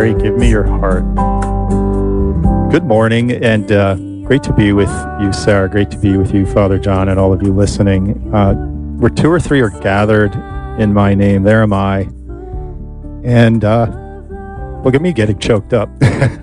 Mary, give me your heart. Good morning, and great to be with you, Sarah. Great to be with you, Father John, and all of you listening. Where two or three are gathered in my name, there am I. And look at me getting choked up.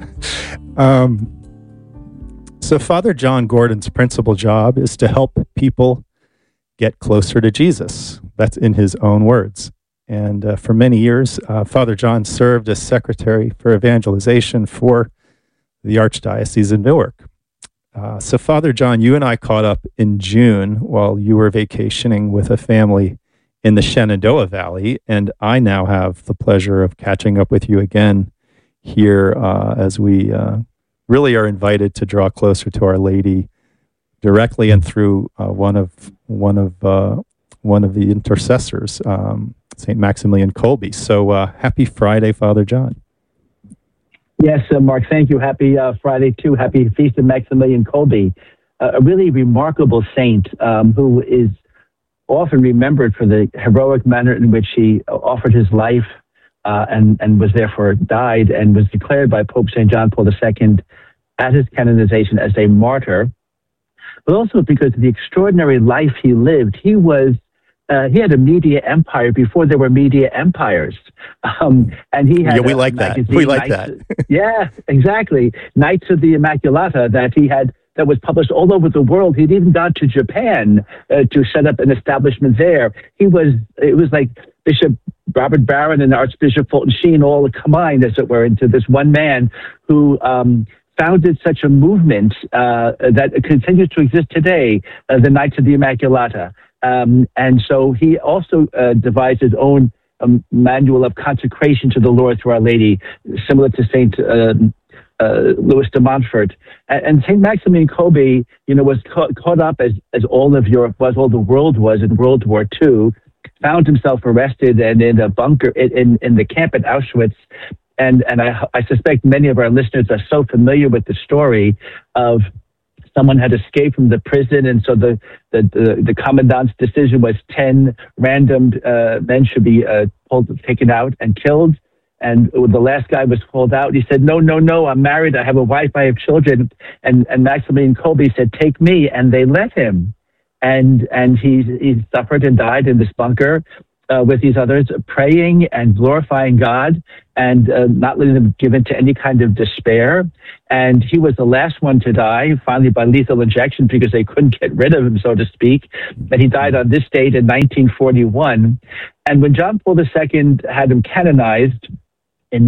So Father John Gordon's principal job is to help people get closer to Jesus. That's in his own words. And for many years, Father John served as secretary for evangelization for the Archdiocese of Newark. So Father John, you and I caught up in June while you were vacationing with a family in the Shenandoah Valley, and I now have the pleasure of catching up with you again here as we really are invited to draw closer to Our Lady directly and through one of the intercessors, St. Maximilian Kolbe. So happy Friday, Father John. Yes, Mark, thank you. Happy Friday, too. Happy Feast of Maximilian Kolbe, a really remarkable saint who is often remembered for the heroic manner in which he offered his life and was therefore died and was declared by Pope St. John Paul II at his canonization as a martyr, but also because of the extraordinary life he lived. He had a media empire before there were media empires. And he had we like that. We like that. Yeah, exactly. Knights of the Immaculata that was published all over the world. He'd even gone to Japan to set up an establishment there. It was like Bishop Robert Barron and Archbishop Fulton Sheen all combined, as it were, into this one man who founded such a movement that continues to exist today, the Knights of the Immaculata. And so he also devised his own manual of consecration to the Lord through Our Lady, similar to St. Louis de Montfort. And St. Maximilian Kolbe, was caught up as all of Europe was, all the world was in World War II, found himself arrested and in a bunker in the camp at Auschwitz. And I suspect many of our listeners are so familiar with the story of someone had escaped from the prison, and so the commandant's decision was 10 random men should be taken out and killed. And the last guy was called out. He said, no, I'm married. I have a wife. I have children. And Maximilian Kolbe said, take me. And they let him. And he suffered and died in this bunker with these others, praying and glorifying God and not letting them give in to any kind of despair. And he was the last one to die, finally by lethal injection, because they couldn't get rid of him, so to speak. And he died on this date in 1941. And when John Paul II had him canonized in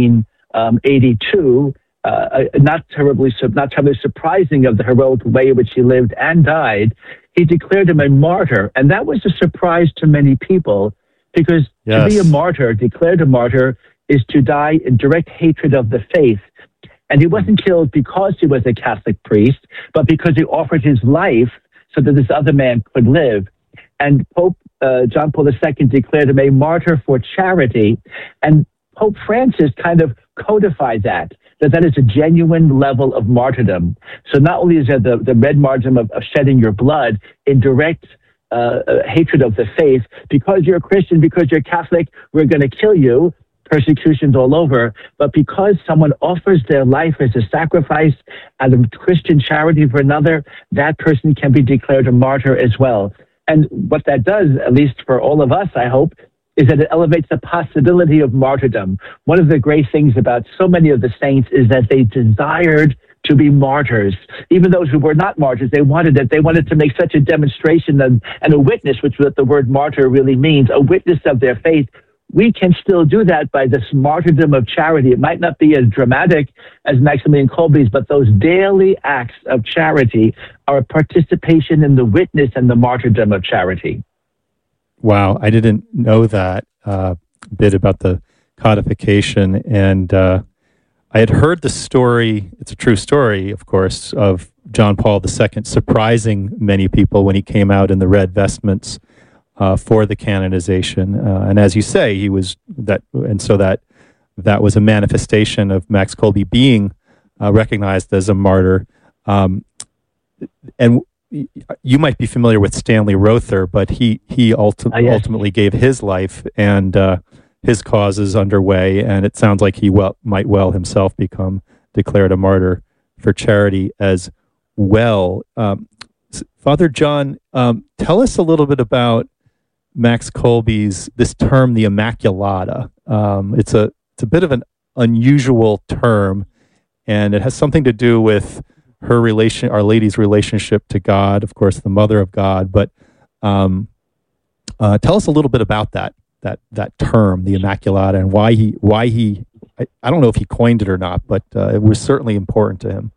1982, not terribly surprising of the heroic way in which he lived and died, he declared him a martyr. And that was a surprise to many people, because to be a martyr, declared a martyr, is to die in direct hatred of the faith. And he wasn't killed because he was a Catholic priest, but because he offered his life so that this other man could live. And Pope John Paul II declared him a martyr for charity. And Pope Francis kind of codified that is a genuine level of martyrdom. So not only is there the red martyrdom of shedding your blood in direct hatred of the faith, because you're a Christian, because you're Catholic, we're going to kill you, persecutions all over, but because someone offers their life as a sacrifice out of Christian charity for another, that person can be declared a martyr as well. And what that does, at least for all of us, I hope, is that it elevates the possibility of martyrdom. One of the great things about so many of the saints is that they desired to be martyrs. Even those who were not martyrs, they wanted it. They wanted to make such a demonstration and a witness, which is what the word martyr really means, a witness of their faith. We can still do that by this martyrdom of charity. It might not be as dramatic as Maximilian Kolbe's, but those daily acts of charity are a participation in the witness and the martyrdom of charity. Wow, I didn't know that bit about the codification, and I had heard the story, it's a true story, of course, of John Paul II surprising many people when he came out in the red vestments for the canonization. And as you say, he was that, and so that was a manifestation of Max Kolbe being recognized as a martyr. And you might be familiar with Stanley Rother, but he ultimately gave his life and his cause is underway, and it sounds like he might himself become declared a martyr for charity as well. Father John, tell us a little bit about Max Kolbe's this term, the Immaculata. It's a bit of an unusual term, and it has something to do with her relation, Our Lady's relationship to God, of course, the Mother of God. But tell us a little bit about that term, the Immaculata, and why he. I don't know if he coined it or not, but it was certainly important to him.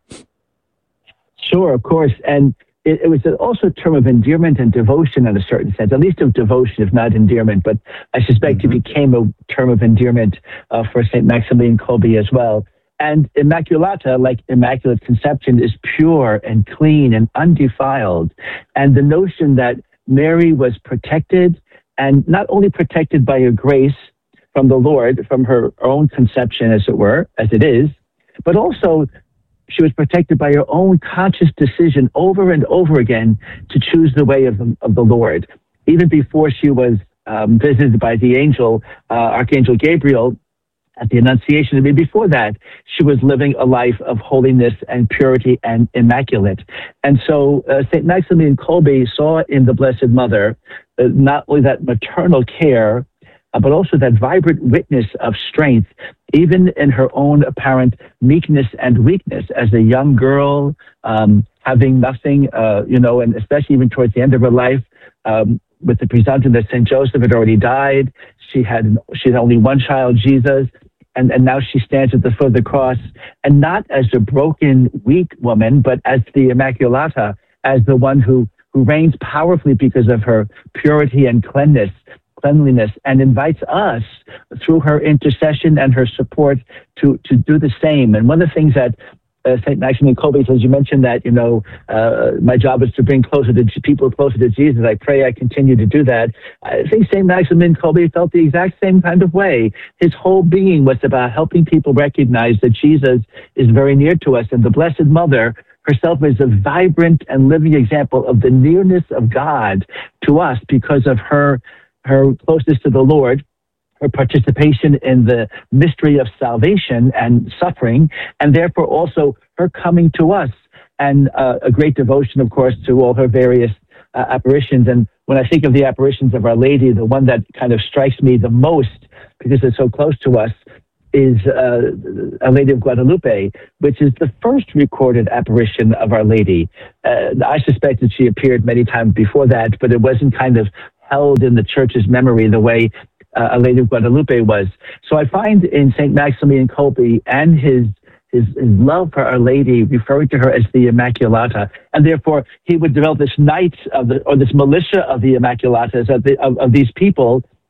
Sure, of course, and it was also a term of endearment and devotion in a certain sense, at least of devotion, if not endearment. But I suspect it became a term of endearment for St. Maximilian Kolbe as well. And Immaculata, like Immaculate Conception, is pure and clean and undefiled. And the notion that Mary was protected, and not only protected by a grace from the Lord, from her own conception, as it were, as it is, but also she was protected by her own conscious decision over and over again to choose the way of the Lord. Even before she was visited by the angel, Archangel Gabriel, at the Annunciation. I mean, before that, she was living a life of holiness and purity and immaculate. And so St. Maximilian Kolbe saw in the Blessed Mother not only that maternal care, but also that vibrant witness of strength, even in her own apparent meekness and weakness as a young girl, having nothing, and especially even towards the end of her life, with the presumption that St. Joseph had already died. She had only one child, Jesus, and now she stands at the foot of the cross, and not as a broken, weak woman, but as the Immaculata, as the one who reigns powerfully because of her purity and cleanliness, and invites us through her intercession and her support to do the same. And one of the things that St. Maximilian Kolbe says, you mentioned that, my job is to bring people closer to Jesus. I pray I continue to do that. I think St. Maximilian Kolbe felt the exact same kind of way. His whole being was about helping people recognize that Jesus is very near to us, and the Blessed Mother herself is a vibrant and living example of the nearness of God to us because of her closeness to the Lord, her participation in the mystery of salvation and suffering, and therefore also her coming to us, and a great devotion, of course, to all her various apparitions. And when I think of the apparitions of Our Lady, the one that kind of strikes me the most, because it's so close to us, is Our Lady of Guadalupe, which is the first recorded apparition of Our Lady. I suspect that she appeared many times before that, but it wasn't kind of held in the church's memory the way Our Lady of Guadalupe was. So I find in St. Maximilian Kolbe and his love for Our Lady, referring to her as the Immaculata, and therefore he would develop this knights this militia of the Immaculatas, of these people